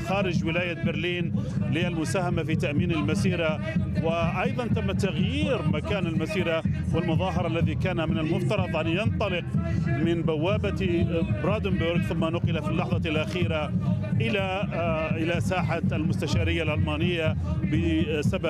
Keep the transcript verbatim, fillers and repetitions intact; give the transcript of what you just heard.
خارج ولاية برلين للمساهمة في تأمين المسيرة. وأيضا تم تغيير مكان المسيرة والمظاهرة الذي كان من المفترض أن ينطلق من بوابة برادنبورغ ثم نقل في اللحظة الأخيرة إلى إلى ساحة المستشارية الألمانية بسبب